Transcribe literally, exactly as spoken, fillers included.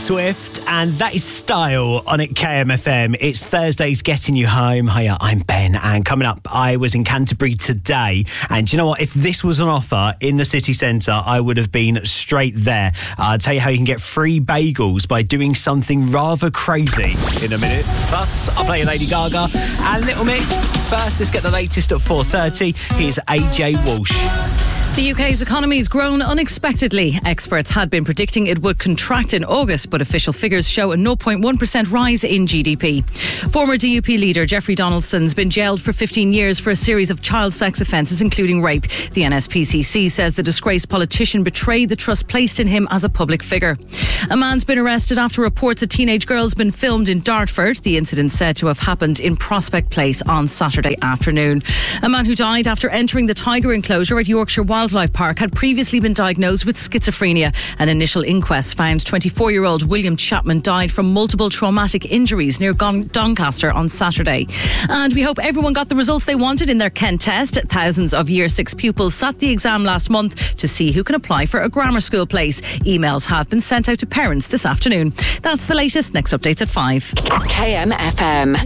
Swift, and that is Style on at K M F M. It's Thursday's Getting You Home. Hiya, I'm Ben, and coming up, I was in Canterbury today, and do you know what? If this was an offer in the city centre, I would have been straight there. I'll tell you how you can get free bagels by doing something rather crazy in a minute. Plus, I'll play you Lady Gaga and Little Mix. First, let's get the latest at four thirty. Here's A J Walsh. The U K's economy has grown unexpectedly. Experts had been predicting it would contract in August, but official figures show a zero point one percent rise in G D P. Former D U P leader Jeffrey Donaldson's been jailed for fifteen years for a series of child sex offences, including rape. The N S P C C says the disgraced politician betrayed the trust placed in him as a public figure. A man's been arrested after reports a teenage girl's been filmed in Dartford. The incident said to have happened in Prospect Place on Saturday afternoon. A man who died after entering the tiger enclosure at Yorkshire Wildlife Park had previously been diagnosed with schizophrenia. An initial inquest found twenty-four-year-old William Chapman died from multiple traumatic injuries near Gon- Doncaster on Saturday. And we hope everyone got the results they wanted in their Kent test. Thousands of Year six pupils sat the exam last month to see who can apply for a grammar school place. Emails have been sent out to parents this afternoon. That's the latest. Next updates at five. K M F M.